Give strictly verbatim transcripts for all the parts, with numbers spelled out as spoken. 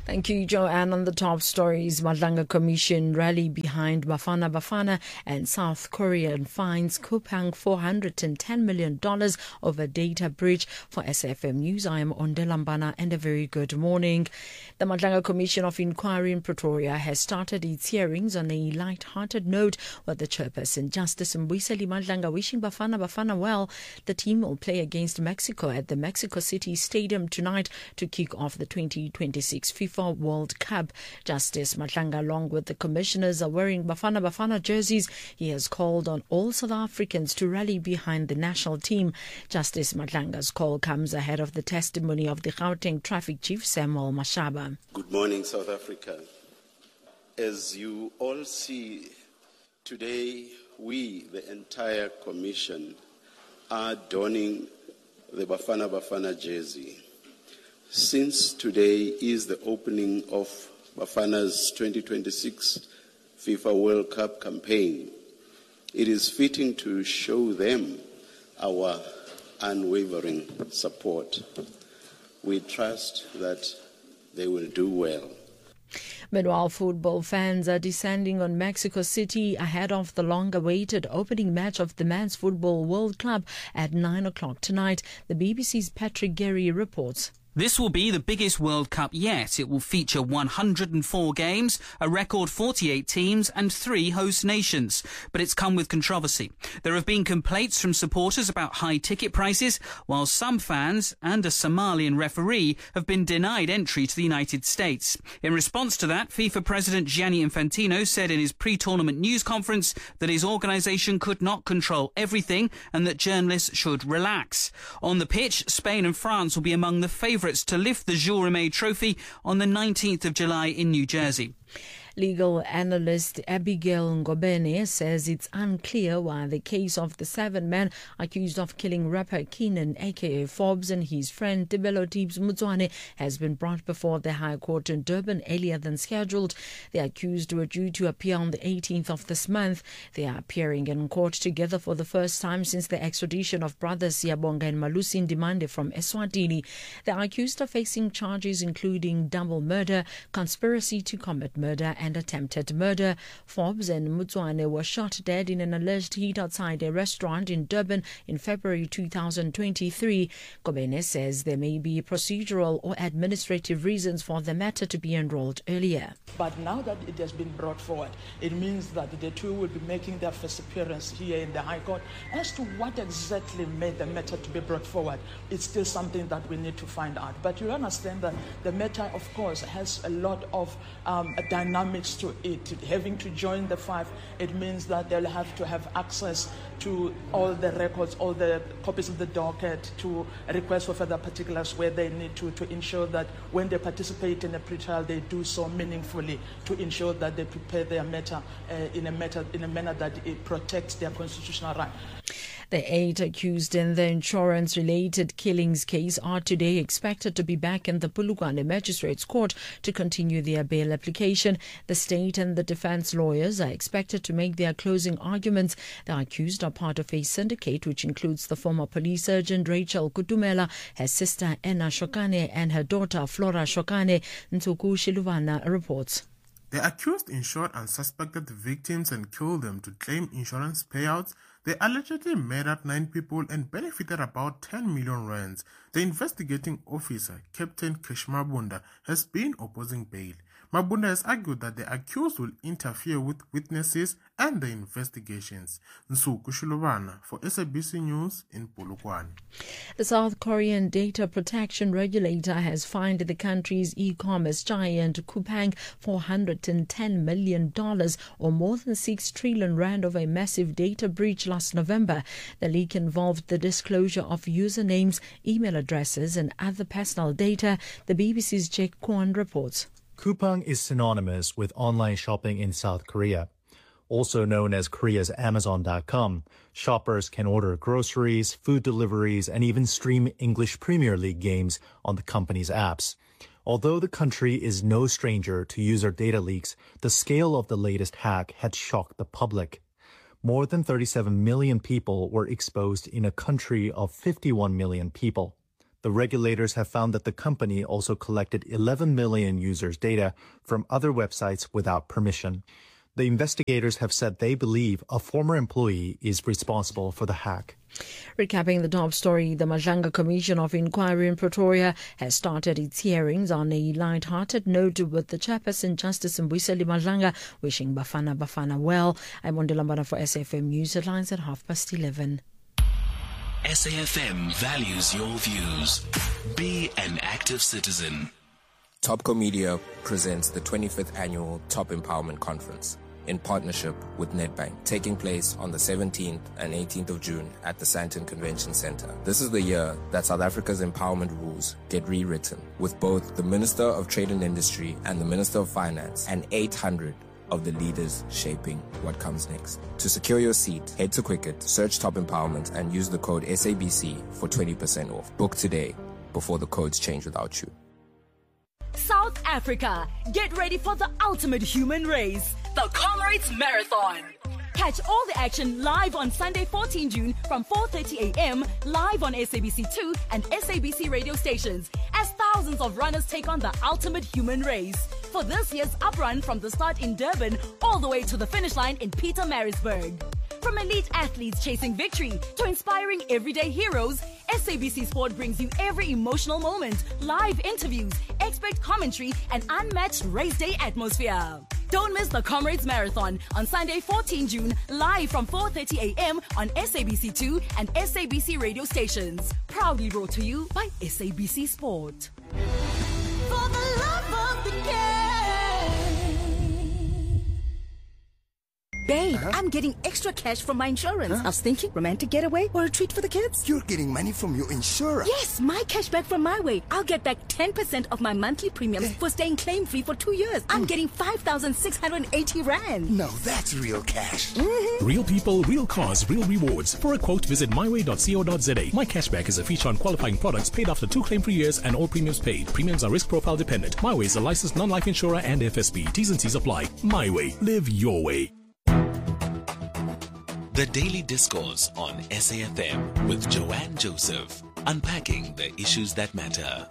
Thank you, Joanne. On the top stories, Madlanga Commission rally behind Bafana Bafana, and South Korea fines Coupang four hundred ten million dollars over data breach. For S F M News, I am Onde Lambana, and a very good morning. The Madlanga Commission of Inquiry in Pretoria has started its hearings on a light-hearted note, with the chairperson, Justice Mbuyiseli Madlanga, wishing Bafana Bafana well. The team will play against Mexico at the Mexico City Stadium tonight to kick off the twenty twenty-six FIFA World Cup. Justice Madlanga, along with the commissioners, are wearing Bafana Bafana jerseys. He has called on all South Africans to rally behind the national team. Justice Madlanga's call comes ahead of the testimony of the Gauteng Traffic Chief, Samuel Mashaba. Good morning, South Africa. As you all see, today we, the entire commission, are donning the Bafana Bafana jersey. Since today is the opening of Bafana's twenty twenty-six FIFA World Cup campaign, it is fitting to show them our unwavering support. We trust that they will do well. Meanwhile, football fans are descending on Mexico City ahead of the long-awaited opening match of the Men's Football World Cup at nine o'clock tonight. The B B C's Patrick Geary reports. This will be the biggest World Cup yet. It will feature one hundred four games, a record forty-eight teams and three host nations. But it's come with controversy. There have been complaints from supporters about high ticket prices, while some fans and a Somalian referee have been denied entry to the United States. In response to that, FIFA President Gianni Infantino said in his pre-tournament news conference that his organisation could not control everything and that journalists should relax. On the pitch, Spain and France will be among the favourites to lift the Jules Rimet Trophy on the nineteenth of July in New Jersey. Legal analyst Abigail Ngobene says it's unclear why the case of the seven men accused of killing rapper Keenan, aka Forbes, and his friend Tebelo Tibbs Mutswane has been brought before the High Court in Durban earlier than scheduled. The accused were due to appear on the eighteenth of this month. They are appearing in court together for the first time since the extradition of brothers Siyabonga and Malusi Ndimande from Eswatini. The accused are facing charges including double murder, conspiracy to commit murder, and attempted murder. Forbes and Mutswane were shot dead in an alleged heat outside a restaurant in Durban in February two thousand twenty-three. Kobene says there may be procedural or administrative reasons for the matter to be enrolled earlier. But now that it has been brought forward, it means that the two will be making their first appearance here in the High Court. As to what exactly made the matter to be brought forward, it's still something that we need to find out. But you understand that the matter, of course, has a lot of um, dynamics to it. Having to join the five, it means that they'll have to have access to all the records, all the copies of the docket, to request for further particulars where they need to, to ensure that when they participate in a pre-trial, they do so meaningfully, to ensure that they prepare their matter uh, in a matter in a manner that it protects their constitutional right. The eight accused in the insurance-related killings case are today expected to be back in the Polokwane Magistrates Court to continue their bail application. The state and the defence lawyers are expected to make their closing arguments. The accused are part of a syndicate which includes the former police sergeant Rachel Kutumela, her sister Enna Shokane, and her daughter Flora Shokane. Ntsuku Shiluvana reports. The accused insured unsuspected victims and killed them to claim insurance payouts. They allegedly murdered nine people and benefited about ten million rands. The investigating officer, Captain Kesh Mabunda, has been opposing bail. Mabunda has argued that the accused will interfere with witnesses and the investigations. Nsuku Shiluvana for S A B C News in Polokwane. The South Korean data protection regulator has fined the country's e-commerce giant Coupang four hundred ten million dollars, or more than six trillion rand, over a massive data breach last November. The leak involved the disclosure of usernames, email addresses and other personal data. The B B C's Jake Kwan reports. Coupang is synonymous with online shopping in South Korea. Also known as Korea's Amazon dot com, shoppers can order groceries, food deliveries, and even stream English Premier League games on the company's apps. Although the country is no stranger to user data leaks, the scale of the latest hack had shocked the public. More than thirty-seven million people were exposed in a country of fifty-one million people. The regulators have found that the company also collected eleven million users' data from other websites without permission. The investigators have said they believe a former employee is responsible for the hack. Recapping the top story, the Madlanga Commission of Inquiry in Pretoria has started its hearings on a light-hearted note, with the chairperson, Justice Mbuyiseli Madlanga, wishing Bafana Bafana well. I'm Ondilambana for S A F M News Headlines at half past eleven. S A F M values your views. Be an active citizen. Topco Media presents the twenty-fifth Annual Top Empowerment Conference in partnership with Nedbank, taking place on the seventeenth and eighteenth of June at the Sandton Convention Centre. This is the year that South Africa's empowerment rules get rewritten, with both the Minister of Trade and Industry and the Minister of Finance and eight hundred of the leaders shaping what comes next. To secure your seat, head to Quicket, search Top Empowerment and use the code S A B C for twenty percent off. Book today before the codes change without you. South Africa, get ready for the ultimate human race, the Comrades Marathon. Catch all the action live on Sunday, fourteenth June from four thirty a.m. live on S A B C two and S A B C radio stations, as thousands of runners take on the ultimate human race. For this year's uprun, from the start in Durban all the way to the finish line in Pietermaritzburg. From elite athletes chasing victory to inspiring everyday heroes, S A B C Sport brings you every emotional moment, live interviews, expert commentary, and unmatched race day atmosphere. Don't miss the Comrades Marathon on Sunday, fourteenth June, live from four thirty a.m. on S A B C two and S A B C radio stations. Proudly brought to you by S A B C Sport. For the love of the game. Babe, uh-huh. I'm getting extra cash from my insurance. Huh? I was thinking romantic getaway or a treat for the kids. You're getting money from your insurer? Yes, my cash back from my way. I'll get back ten percent of my monthly premiums yeah. for staying claim-free for two years. I'm mm. getting five thousand six hundred eighty rand. No, that's real cash. Mm-hmm. Real people, real cars, real rewards. For a quote, visit my way dot co dot za. My cashback is a feature on qualifying products paid after two claim-free years and all premiums paid. Premiums are risk profile dependent. MyWay is a licensed non-life insurer and F S B. T's and C's apply. MyWay. Live your way. The Daily Discourse on S A F M with Joanne Joseph, unpacking the issues that matter.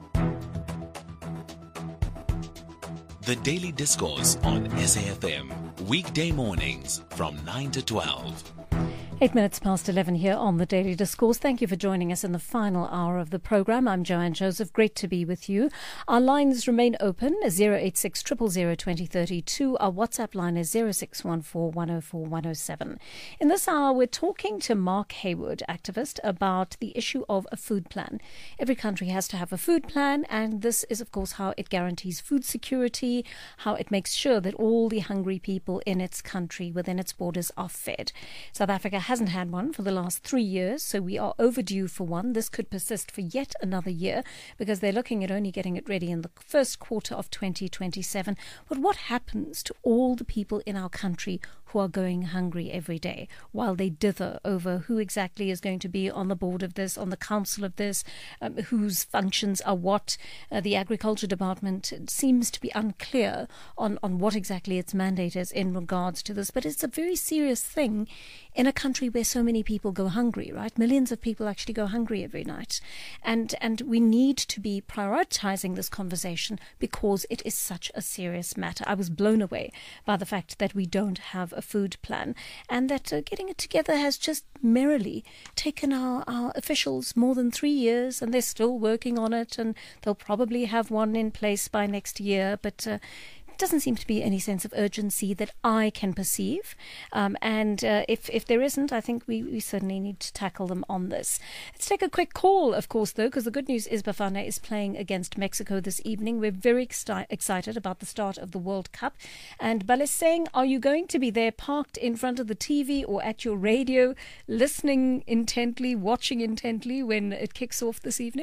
The Daily Discourse on S A F M, weekday mornings from nine to twelve. Eight minutes past eleven here on the Daily Discourse. Thank you for joining us in the final hour of the programme. I'm Joanne Joseph. Great to be with you. Our lines remain open, zero eight six, zero zero zero, two zero three two. Our WhatsApp line is zero six one four, one zero four, one zero seven. In this hour, we're talking to Mark Haywood, activist, about the issue of a food plan. Every country has to have a food plan, and this is, of course, how it guarantees food security, how it makes sure that all the hungry people in its country, within its borders, are fed. South Africa hasn't had one for the last three years, so we are overdue for one. This could persist for yet another year because they're looking at only getting it ready in the first quarter of twenty twenty-seven. But what happens to all the people in our country who are going hungry every day while they dither over who exactly is going to be on the board of this, on the council of this, um, whose functions are what? Uh, the Agriculture Department seems to be unclear on, on what exactly its mandate is in regards to this. But it's a very serious thing in a country where so many people go hungry, right? Millions of people actually go hungry every night. And and we need to be prioritizing this conversation because it is such a serious matter. I was blown away by the fact that we don't have a food plan and that uh, getting it together has just merrily taken our, our officials more than three years and they're still working on it, and they'll probably have one in place by next year. But uh, doesn't seem to be any sense of urgency that I can perceive. Um, and uh, if if there isn't, I think we, we certainly need to tackle them on this. Let's take a quick call, of course, though, because the good news is Bafana is playing against Mexico this evening. We're very exci- excited about the start of the World Cup. And Baleseng, are you going to be there parked in front of the T V or at your radio, listening intently, watching intently when it kicks off this evening?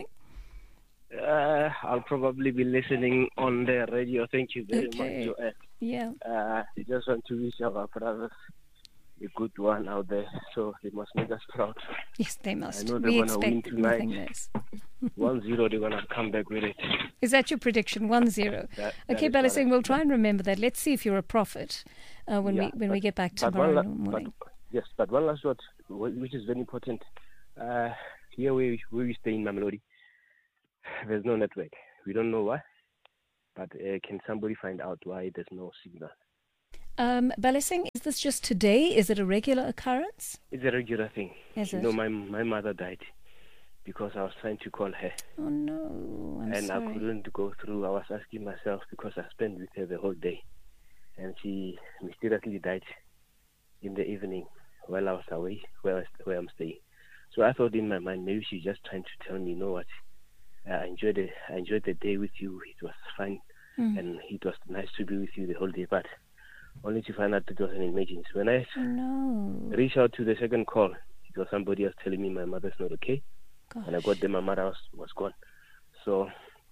Uh, I'll probably be listening on the radio. Thank you very okay. much, Joanne. Yeah. Uh, I just want to wish our brothers a good one out there, so they must make us proud. Yes, they must. I know they're we going to win tonight. one zero, they're going to come back with it. Is that your prediction, one zero? That, okay, Baleseng, we'll try and remember that. Let's see if you're a prophet uh, when yeah, we when but, we get back tomorrow la- morning. But, yes, but one last word, which is very important. Uh, here we, we stay in Mamelodi. There's no network. We don't know why, but uh, can somebody find out why there's no signal? Um, Balesing, is this just today? Is it a regular occurrence? It's a regular thing. Is you it? know, my my mother died because I was trying to call her. Oh no, I'm and sorry. I couldn't go through. I was asking myself because I spent with her the whole day, and she mysteriously died in the evening while I was away, where, I, where I'm staying. So I thought in my mind, maybe she's just trying to tell me, you know what, I enjoyed it. I enjoyed the day with you. It was fun, Mm. and it was nice to be with you the whole day. But only to find out that it was an emergency. When I Oh no. reached out to the second call, it was somebody else telling me my mother's not okay. Gosh. And I got there, my mother was, was gone. So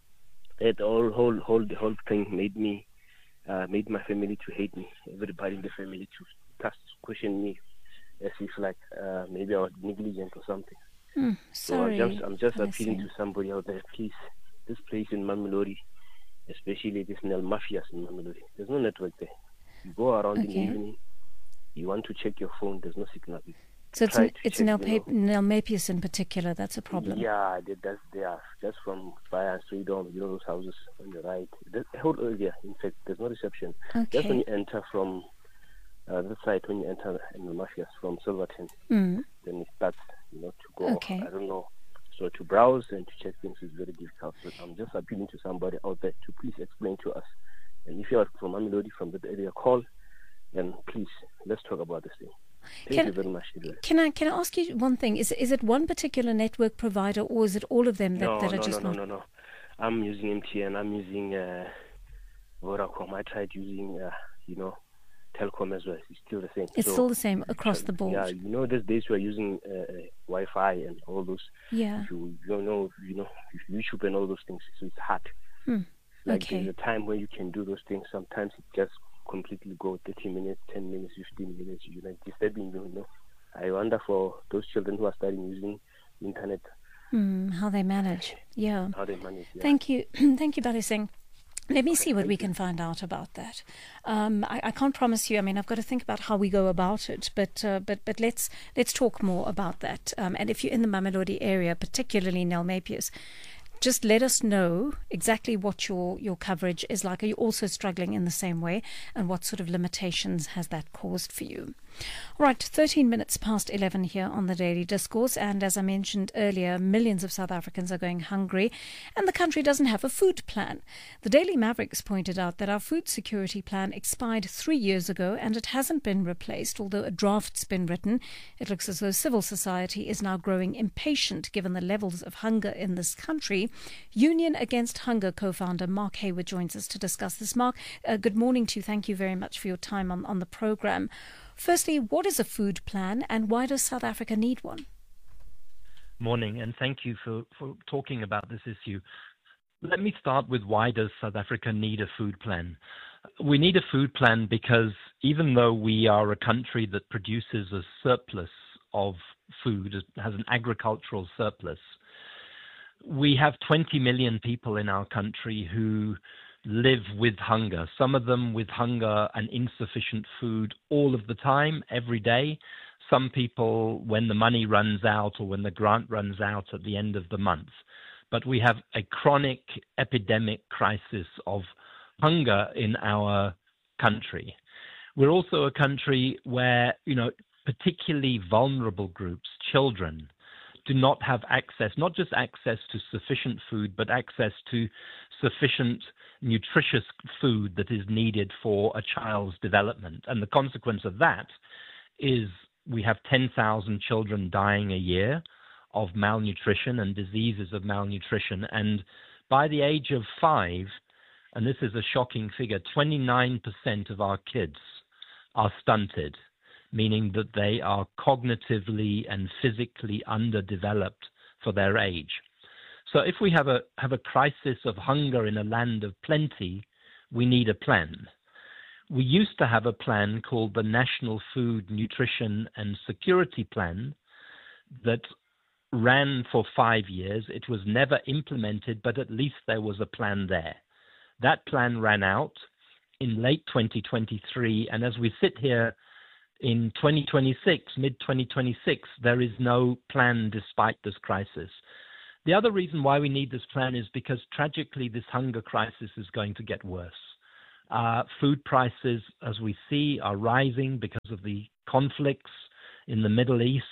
that whole whole whole the whole thing made me uh, made my family to hate me. Everybody in the family to start question me as if like uh, maybe I was negligent or something. Mm, So sorry. I'm just I'm just I appealing see. to somebody out there, please. This place in Mamelodi, especially this Nel Mafias in Mamelodi, there's no network there. You go around in the Okay. evening, you want to check your phone, there's no signal. So it's Try n- to it's check, Nel, you know. Pa- Nel Mapius in particular that's a problem. Yeah, that, that's there. Just from Fire Street on, you know, those houses on the right. The whole area, in fact, there's no reception. Just when Okay. you enter from uh, this side, when you enter in the Mafias from Silverton, Mm. then it starts, you know, to go. Okay. I don't know. So to browse and to check things is very difficult. So I'm just appealing to somebody out there to please explain to us. And if you are from Mamelodi, from that area, call, then please, let's talk about this thing. Thank Can- you very much. Idris. Can I can I ask you one thing? Is is it one particular network provider or is it all of them that, No, that are no, just no, no, not? no, no. I'm using M T N. I'm using uh, Vodacom. I tried using, uh, you know, Telcom as well. It's still the same. It's So, still the same across the board. Yeah, you know, these days we're using uh, uh, Wi-Fi and all those. Yeah. If you, you don't know, you know, YouTube and all those things. So it's hard. Hmm. Like Okay. there's a time when you can do those things. Sometimes it just completely go thirty minutes, ten minutes, fifteen minutes. You know, disturbing you. You know, I wonder for those children who are starting using internet, Hmm, how they manage. Yeah. how they manage. Yeah. Thank you. Thank you, Balesing. Let me see what we can find out about that. Um, I, I can't promise you. I mean, I've got to think about how we go about it. But uh, but but let's let's talk more about that. Um, and if you're in the Mamelodi area, particularly Nel Mapius, just let us know exactly what your, your coverage is like. Are you also struggling in the same way? And what sort of limitations has that caused for you? All right, thirteen minutes past eleven here on the Daily Discourse. And as I mentioned earlier, millions of South Africans are going hungry and the country doesn't have a food plan. The Daily Mavericks pointed out that our food security plan expired three years ago and it hasn't been replaced, although a draft's been written. It looks as though civil society is now growing impatient given the levels of hunger in this country. Union Against Hunger co-founder Mark Hayward joins us to discuss this. Mark, uh, good morning to you. Thank you very much for your time on, on the programme. Firstly, what is a food plan and why does South Africa need one? Morning, and thank you for, for talking about this issue. Let me start with why does South Africa need a food plan? We need a food plan because even though we are a country that produces a surplus of food, it has an agricultural surplus, we have twenty million people in our country who live with hunger, some of them with hunger and insufficient food all of the time, every day. Some people when the money runs out or when the grant runs out at the end of the month. But we have a chronic epidemic crisis of hunger in our country. We're also a country where, you know, particularly vulnerable groups, children, do not have access, not just access to sufficient food, but access to sufficient nutritious food that is needed for a child's development. And the consequence of that is we have ten thousand children dying a year of malnutrition and diseases of malnutrition. And by the age of five, and this is a shocking figure, twenty-nine percent of our kids are stunted, meaning that they are cognitively and physically underdeveloped for their age. So if we have a have a crisis of hunger in a land of plenty, we need a plan. We used to have a plan called the National Food, Nutrition and Security Plan that ran for five years. It was never implemented, but at least there was a plan there. That plan ran out in late twenty twenty-three, and as we sit here in twenty twenty-six, mid twenty twenty-six, there is no plan despite this crisis. The other reason why we need this plan is because tragically this hunger crisis is going to get worse. Uh, food prices, as we see, are rising because of the conflicts in the Middle East.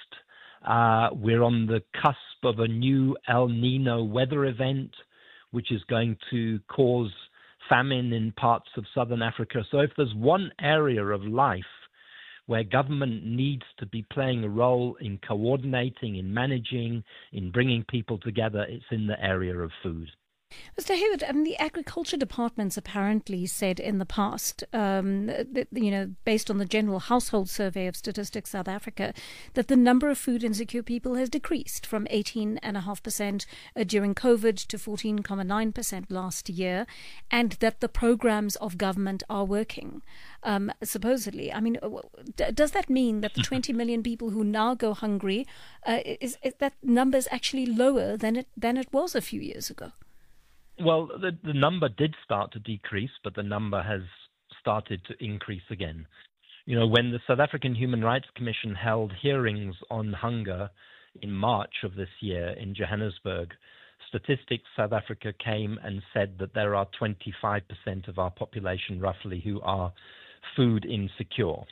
Uh, we're on the cusp of a new El Nino weather event, which is going to cause famine in parts of southern Africa. So if there's one area of life where government needs to be playing a role in coordinating, in managing, in bringing people together, it's in the area of food. Mister Hayward, I mean, the agriculture departments apparently said in the past, um, that, you know, based on the General Household Survey of Statistics South Africa, that the number of food insecure people has decreased from eighteen point five percent during COVID to fourteen point nine percent last year, and that the programs of government are working, um, supposedly. I mean, does that mean that the twenty million people who now go hungry, uh, is, is that number is actually lower than it, than it was a few years ago? Well, the, the number did start to decrease, but the number has started to increase again. You know, when the South African Human Rights Commission held hearings on hunger in March of this year in Johannesburg, Statistics South Africa came and said that there are twenty-five percent of our population, roughly, who are food insecure.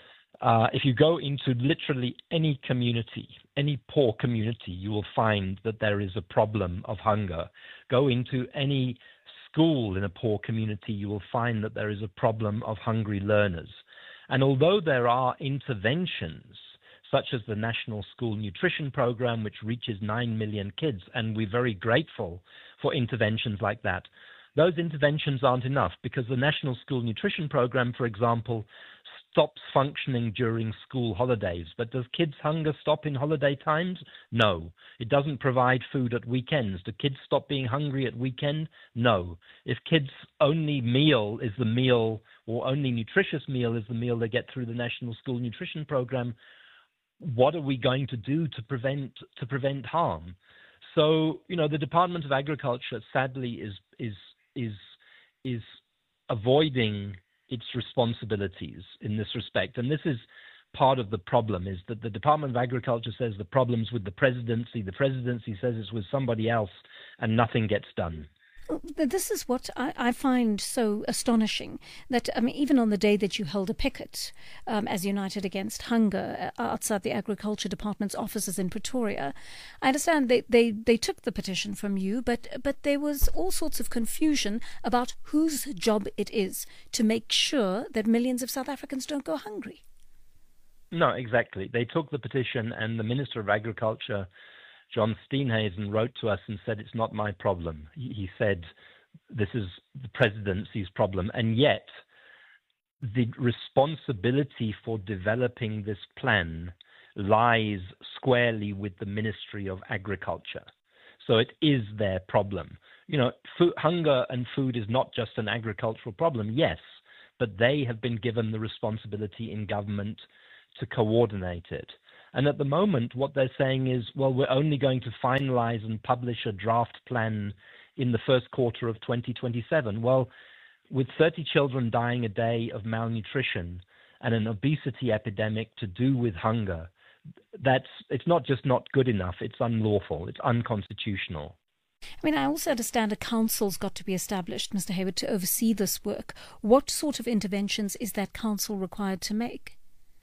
Uh, if you go into literally any community, any poor community, you will find that there is a problem of hunger. Go into any school in a poor community, you will find that there is a problem of hungry learners. And although there are interventions, such as the National School Nutrition Program, which reaches nine million kids, and we're very grateful for interventions like that, those interventions aren't enough, because the National School Nutrition Program, for example, stops functioning during school holidays. But does kids' hunger stop in holiday times? No. It doesn't provide food at weekends. Do kids stop being hungry at weekend? No. If kids' only meal is the meal, or only nutritious meal is the meal they get through the National School Nutrition Program, what are we going to do to prevent to prevent harm? So, you know, the Department of Agriculture sadly is is is is avoiding its responsibilities in this respect. And this is part of the problem, is that the Department of Agriculture says the problem's with the presidency, the presidency says it's with somebody else, and nothing gets done. This is what I, I find so astonishing, that I mean, even on the day that you held a picket um, as United Against Hunger outside the Agriculture Department's offices in Pretoria, I understand they, they, they took the petition from you, but, but there was all sorts of confusion about whose job it is to make sure that millions of South Africans don't go hungry. No, exactly. They took the petition, and the Minister of Agriculture, John Steenhuisen, wrote to us and said, it's not my problem. He, he said, this is the presidency's problem. And yet, the responsibility for developing this plan lies squarely with the Ministry of Agriculture. So it is their problem. You know, food, hunger and food is not just an agricultural problem, yes, but they have been given the responsibility in government to coordinate it. And at the moment, what they're saying is, well, we're only going to finalize and publish a draft plan in the first quarter of twenty twenty-seven. Well, with thirty children dying a day of malnutrition and an obesity epidemic to do with hunger, that's it's not just not good enough, it's unlawful, it's unconstitutional. I mean, I also understand a council's got to be established, Mister Hayward, to oversee this work. What sort of interventions is that council required to make?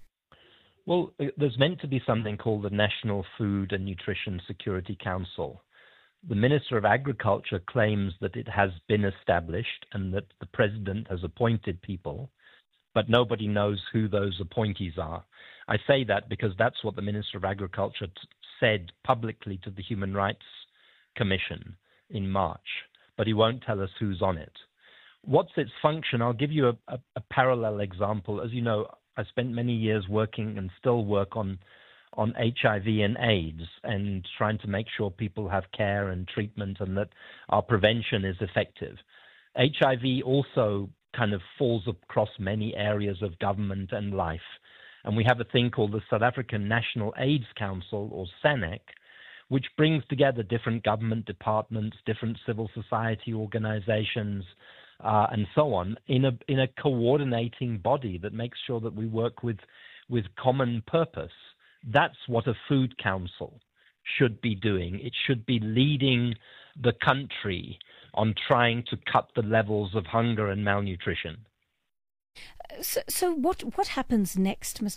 Well, there's meant to be something called the National Food and Nutrition Security Council. The Minister of Agriculture claims that it has been established and that the President has appointed people, but nobody knows who those appointees are. I say that because that's what the Minister of Agriculture t- said publicly to the Human Rights Commission in March, but he won't tell us who's on it. What's its function? I'll give you a, a, a parallel example. As you know, I spent many years working and still work on on H I V and AIDS and trying to make sure people have care and treatment and that our prevention is effective. H I V also kind of falls across many areas of government and life. And we have a thing called the South African National AIDS Council, or SANAC, which brings together different government departments, different civil society organizations, Uh, and so on, in a in a coordinating body that makes sure that we work with with common purpose. That's what a food council should be doing. It should be leading the country on trying to cut the levels of hunger and malnutrition. So, so what, what happens next, Mister